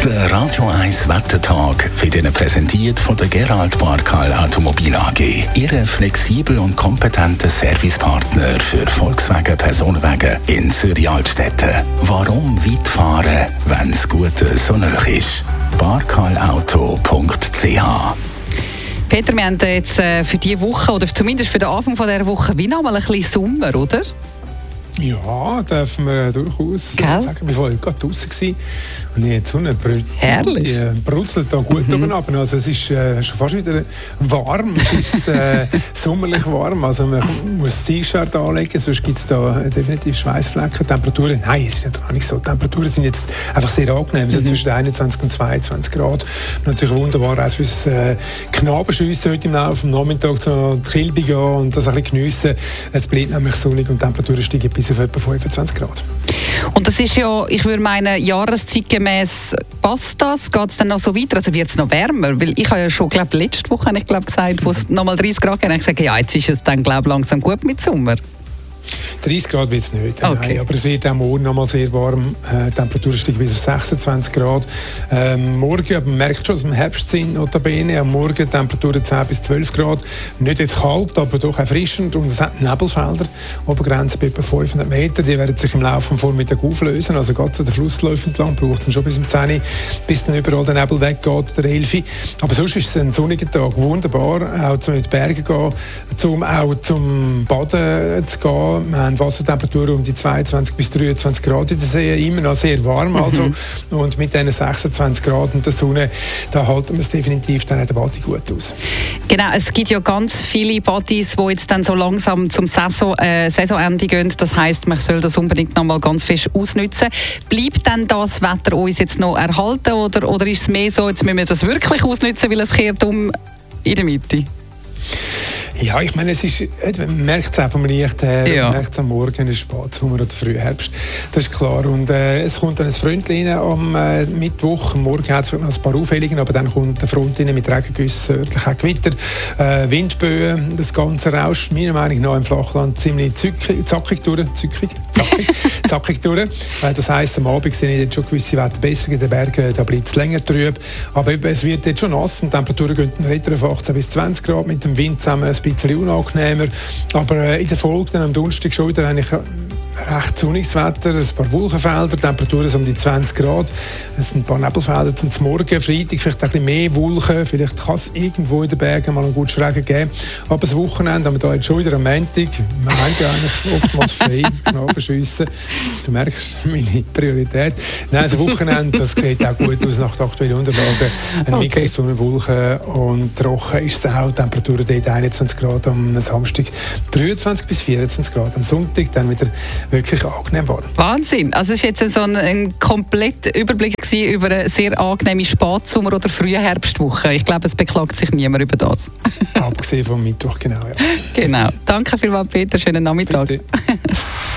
Der Radio 1 Wettertag wird Ihnen präsentiert von der Gerald Barkal Automobil AG. Ihre flexibel und kompetente Servicepartner für Volkswagen Personenwagen in Zürich-Altstetten. Warum weit fahren, wenn das Gute so nah ist? barkalauto.ch. Peter, wir haben jetzt für diese Woche, oder zumindest für den Anfang dieser Woche, wie noch mal ein bisschen Sommer, oder? Ja, dürfen wir durchaus sagen. Ich war gerade draußen und die Sonne brutzelt da gut oben ab. Also es ist schon fast wieder warm, bis sommerlich warm. Also man muss das T-Shirt anlegen, sonst gibt es da definitiv Schweißflecken. Temperaturen, nein, es ist nicht so. Die Temperaturen sind jetzt einfach sehr angenehm, so zwischen 21 und 22 Grad. Natürlich wunderbar, auch fürs Knabenschiessen heute im Laufe am Nachmittag zu Kilby gehen und das ein bisschen geniessen. Es bleibt nämlich sonnig und die Temperaturen steigen bis auf etwa 25 Grad. Und das ist ja, ich würde meinen, jahreszeitgemäß passt das? Geht es dann noch so weiter? Also wird es noch wärmer? Weil ich habe ja schon, letzte Woche gesagt, wo es nochmal 30 Grad ging, habe ich gesagt, ja, jetzt ist es dann, langsam gut mit Sommer. 30 Grad wird es nicht, okay. Nein, aber es wird auch morgen noch mal sehr warm. Die Temperatur steigt bis auf 26 Grad. Morgen, man merkt schon, dass wir im Herbst sind, notabene. Am Morgen Temperaturen 10 bis 12 Grad. Nicht jetzt kalt, aber doch erfrischend. Und es hat Nebelfelder, Obergrenze bei etwa 500 Meter. Die werden sich im Laufe des Vormittags auflösen. Also gerade zu den Flussläufen entlang braucht es dann schon bis um 10 Uhr, bis dann überall der Nebel weggeht, oder 11 Uhr. Aber sonst ist es ein sonniger Tag. Wunderbar, auch zu den Bergen gehen, auch zum Baden zu gehen. Wir haben Wassertemperaturen um die 22 bis 23 Grad in der See, immer noch sehr warm. Also. Und mit diesen 26 Grad und der Sonne, da halten wir es definitiv dann der Badi gut aus. Genau, es gibt ja ganz viele Badis, die jetzt dann so langsam zum Saisonende gehen. Das heisst, man soll das unbedingt noch mal ganz fest ausnutzen. Bleibt denn das Wetter uns jetzt noch erhalten oder ist es mehr so, jetzt müssen wir das wirklich ausnutzen, weil es kehrt um in der Mitte? Ja, ich meine, man merkt es auch vom Licht her, man merkt es am Morgen, es ist Spätsommer oder Frühherbst, das ist klar. Und es kommt dann ein Fröntchen am Mittwoch, morgen hat es noch ein paar Aufhellungen, aber dann kommt eine Front mit Regengüssen, örtlich auch Gewitter, Windböen, das Ganze rauscht meiner Meinung nach im Flachland ziemlich zackig durch. Das heisst, am Abend sind jetzt schon gewisse Wetterbesserungen in den Bergen, da bleibt es länger trüb, aber es wird jetzt schon nass und die Temperaturen gehen weiter auf 18 bis 20 Grad mit dem Wind zusammen, ein bisschen unangenehmer, aber in der Folge dann am Donnerstag schon wieder eigentlich recht sonniges Wetter, ein paar Wolkenfelder, Temperaturen so um die 20 Grad, es sind ein paar Nebelfelder zum Morgen, Freitag vielleicht ein bisschen mehr Wolken, vielleicht kann es irgendwo in den Bergen mal einen guten Schrägen geben, aber das Wochenende haben wir da jetzt schon wieder am Montag, wir haben ja eigentlich oftmals frei, Knabenschiessen, du merkst meine Priorität. Nein, das Wochenende, das sieht auch gut aus nach den aktuellen Unterlagen, ein Mix aus Sonne, Wolken und trocken ist es auch, Temperaturen dort 21 Grad am Samstag, 23 bis 24 Grad am Sonntag, dann wieder wirklich angenehm war. Wahnsinn! Also es war jetzt so ein kompletter Überblick über eine sehr angenehme Spätsommer- oder Frühherbstwoche. Ich glaube, es beklagt sich niemand über das. Abgesehen vom Mittwoch, genau. Ja. Genau. Danke vielmals, Peter. Schönen Nachmittag. Bitte.